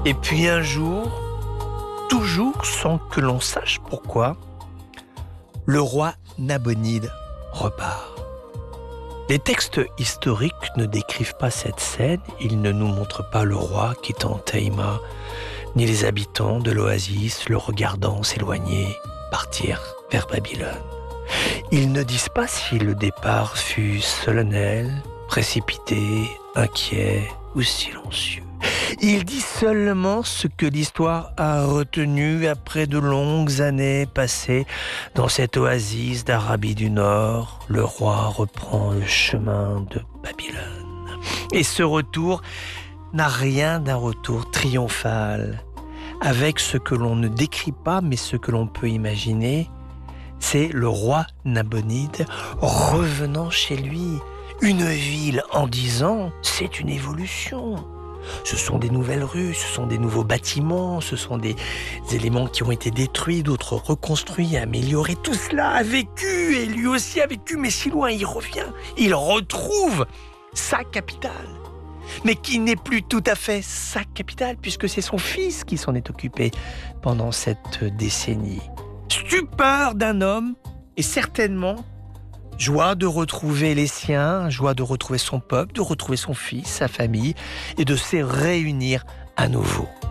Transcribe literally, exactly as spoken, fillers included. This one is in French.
Et puis un jour, toujours sans que l'on sache pourquoi, le roi Nabonide repart. Les textes historiques ne décrivent pas cette scène, ils ne nous montrent pas le roi quittant Théma, ni les habitants de l'oasis le regardant s'éloigner, partir vers Babylone. Ils ne disent pas si le départ fut solennel, précipité, inquiet ou silencieux. Il dit seulement ce que l'histoire a retenu après de longues années passées dans cette oasis d'Arabie du Nord. Le roi reprend le chemin de Babylone. Et ce retour n'a rien d'un retour triomphal. Avec ce que l'on ne décrit pas, mais ce que l'on peut imaginer, c'est le roi Nabonide revenant chez lui. Une ville en dix ans, c'est une évolution. Ce sont des nouvelles rues, ce sont des nouveaux bâtiments, ce sont des éléments qui ont été détruits, d'autres reconstruits, améliorés. Tout cela a vécu, et lui aussi a vécu, mais si loin, il revient. Il retrouve sa capitale, mais qui n'est plus tout à fait sa capitale, puisque c'est son fils qui s'en est occupé pendant cette décennie. Stupeur d'un homme, et certainement joie de retrouver les siens, joie de retrouver son peuple, de retrouver son fils, sa famille, et de se réunir à nouveau.